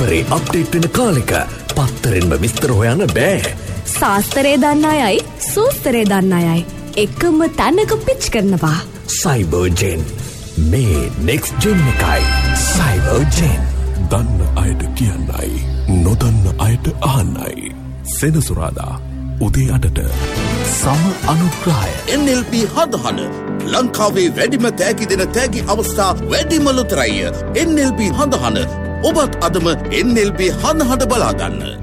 පරේ update වෙන කාලෙක පත්තරෙන්ම විස්තර හොයන්න බෑ. සාස්තරේ දන්න අයයි සූස්තරේ දන්න අයයි එකම තැනක පිච් කරනවා. සයිබර්ජෙන් මේ නෙක්ස්ට් ජෙන් එකයි. සයිබර්ජෙන් දන්න අයට කියන්නයි නොදන්න අයට අහන්නයි. සෙනසුරාදා උදේ 8ට සම අනුග්‍රහය NLP හදහන ලංකාවේ වැඩිම තෑගි දෙන තෑගි අවස්ථා වැඩිම ලොතරැය. NLP හදහන ඔබත් අදම NLP හදහන බලාගන්න.